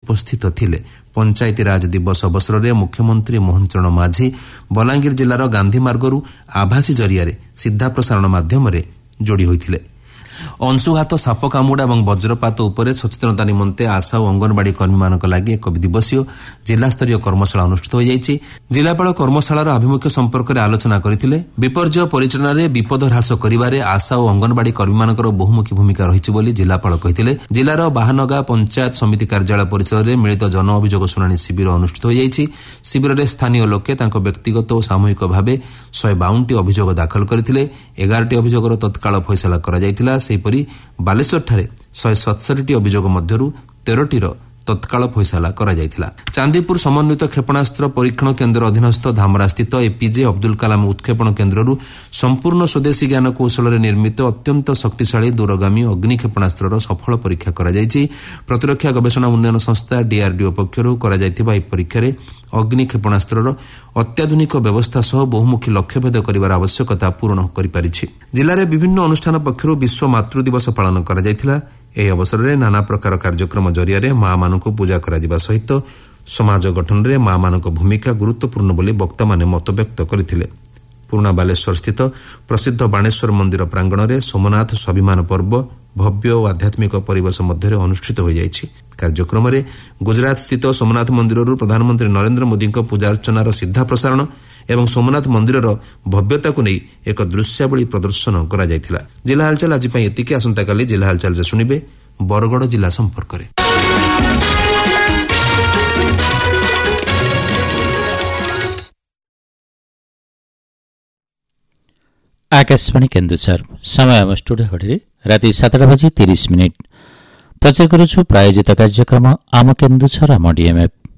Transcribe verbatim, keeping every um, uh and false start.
ଉପସ୍ଥିତ ଥିଲେ। ପଞ୍ଚାୟती ରାଜ ଦିବସ ଅବସରରେ ମୁଖ୍ୟମନ୍ତ୍ରୀ ମୋହନ ଚରଣ ମାଝୀ ବଲାଙ୍ଗୀର ଜିଲ୍ଲାର ଗାନ୍ଧୀ ମାର୍ଗରୁ ଆଭାସୀ ଜରିଆରେ ସିଧା ପ୍ରସାରଣ ମାଧ୍ୟମରେ ଯୋଡ଼ି ହୋଇଥିଲେ। ଅଂଶୁଘାତ, ସାପ କାମୁଡ଼ା ଏବଂ ବଜ୍ରପାତ ଉପରେ ସଚେତନତା ନିମନ୍ତେ ଆଶା ଓ ଅଙ୍ଗନବାଡି କର୍ମୀମାନଙ୍କ ଲାଗି ଏକ ଦିବସୀୟ ଜିଲ୍ଲାସ୍ତରୀୟ କର୍ମଶାଳା ଅନୁଷ୍ଠିତ ହୋଇଯାଇଛି। ଜିଲ୍ଲାପାଳ କର୍ମଶାଳାର ଆଭିମୁଖ୍ୟ ସମ୍ପର୍କରେ ଆଲୋଚନା କରିଥିଲେ। ବିପର୍ଯ୍ୟୟ ପରିଚାଳନାରେ ବିପଦ ହ୍ରାସ କରିବାରେ ଆଶା ଓ ଅଙ୍ଗନବାଡି କର୍ମୀମାନଙ୍କର ବହୁମୁଖୀ ଭୂମିକା ରହିଛି ବୋଲି ଜିଲ୍ଲାପାଳ କହିଥିଲେ। ଜିଲ୍ଲାର ବାହାନଗା ପଞ୍ଚାୟତ ସମିତି କାର୍ଯ୍ୟାଳୟ ପରିସରରେ ମିଳିତ ଜନ ଅଭିଯୋଗ ଶୁଣାଣି ଶିବିର ଅନୁଷ୍ଠିତ ହୋଇଯାଇଛି। ଶିବିରରେ ସ୍ଥାନୀୟ ଲୋକେ ତାଙ୍କ ବ୍ୟକ୍ତିଗତ ଓ ସାମୂହିକ ଭାବେ ଶହେ ବାଉନଟି ଅଭିଯୋଗ ଦାଖଲ କରିଥିଲେ। ଏଗାରଟି ଅଭିଯୋଗର ତତ୍କାଳ ଫଇସଲା କରାଯାଇଥିଲା। ସେହିପରି ବାଲେଶ୍ୱରଠାରେ ଶହେ ସତଷଠିଟି ଅଭିଯୋଗ ମଧ୍ୟରୁ ତେରଟିର ତତ୍କାଳ ଫଇସଲା କରାଯାଇଥିଲା। ଚାନ୍ଦିପୁର ସମନ୍ୱିତ କ୍ଷେପଣାସ୍ତ୍ର ପରୀକ୍ଷଣ କେନ୍ଦ୍ର ଅଧୀନସ୍ଥ ଧାମରାସ୍ଥିତ ଏପିଜେ ଅବଦୁଲ କାଲାମ ଉତ୍କ୍ଷେପଣ କେନ୍ଦ୍ରରୁ ସମ୍ପୂର୍ଣ୍ଣ ସ୍ୱଦେଶୀ ଜ୍ଞାନ କୌଶଳରେ ନିର୍ମିତ ଅତ୍ୟନ୍ତ ଶକ୍ତିଶାଳୀ ଦୂରଗାମୀ ଅଗ୍ନି କ୍ଷେପଣାସ୍ତ୍ରର ସଫଳ ପରୀକ୍ଷା କରାଯାଇଛି। ପ୍ରତିରକ୍ଷା ଗବେଷଣା ଉନ୍ନୟନ ସଂସ୍ଥା ଡିଆର୍ଡିଓ ପକ୍ଷରୁ କରାଯାଇଥିବା ଏହି ପରୀକ୍ଷାରେ ଅଗ୍ନି କ୍ଷେପଣାସ୍ତ୍ରର ଅତ୍ୟାଧୁନିକ ବ୍ୟବସ୍ଥା ସହ ବହୁମୁଖୀ ଲକ୍ଷ୍ୟଭେଦ କରିବାର ଆବଶ୍ୟକତା ପୂରଣ କରିପାରିଛି। ଜିଲ୍ଲାରେ ବିଭିନ୍ନ ଅନୁଷ୍ଠାନ ପକ୍ଷରୁ ବିଶ୍ୱ ମାତୃ ଦିବସ ପାଳନ କରାଯାଇଥିଲା। ଏହି ଅବସରରେ ନାନା ପ୍ରକାର କାର୍ଯ୍ୟକ୍ରମ ଜରିଆରେ ମା'ମାନଙ୍କୁ ପୂଜା କରାଯିବା ସହିତ ସମାଜ ଗଠନରେ ମା'ମାନଙ୍କ ଭୂମିକା ଗୁରୁତ୍ୱପୂର୍ଣ୍ଣ ବୋଲି ବକ୍ତାମାନେ ମତବ୍ୟକ୍ତ କରିଥିଲେ। ପୁରୁଣା ବାଲେଶ୍ୱର ସ୍ଥିତ ପ୍ରସିଦ୍ଧ ବାଣେଶ୍ୱର ମନ୍ଦିର ପ୍ରାଙ୍ଗଣରେ ସୋମନାଥ ସ୍ୱାଭିମାନ ପର୍ବ ଭବ୍ୟ ଓ ଆଧ୍ୟାତ୍ମିକ ପରିବେଶ ମଧ୍ୟରେ ଅନୁଷ୍ଠିତ ହୋଇଯାଇଛି। କାର୍ଯ୍ୟକ୍ରମରେ ଗୁଜରାତ ସ୍ଥିତ ସୋମନାଥ ମନ୍ଦିରରୁ ପ୍ରଧାନମନ୍ତ୍ରୀ ନରେନ୍ଦ୍ର ମୋଦିଙ୍କ ପୂଜାର୍ଚ୍ଚନାର ସିଧା ପ୍ରସାରଣ ଏବଂ ସୋମନାଥ ମନ୍ଦିରର ଭବ୍ୟତାକୁ ନେଇ ଏକ ଦୃଶ୍ୟାବଳୀ ପ୍ରଦର୍ଶନ କରାଯାଇଥିଲା। ଜିଲ୍ଲା ହାଲଚାଲ ଆଜି ପାଇଁ ଏତିକି। ଆସନ୍ତାକାଲି ଜିଲ୍ଲା ହାଲଚାଲରେ ଶୁଣିବେ ବରଗଡ଼ ଜିଲ୍ଲା ସମ୍ପର୍କରେ। आकाशवाणी केन्दुझर समय आम स्टूडियो घड़ी राति सातटा बजी तीस मिनिट प्रचार करुछु प्रायोजित कार्यक्रम आम केन्दुझर आम डीएमएफ।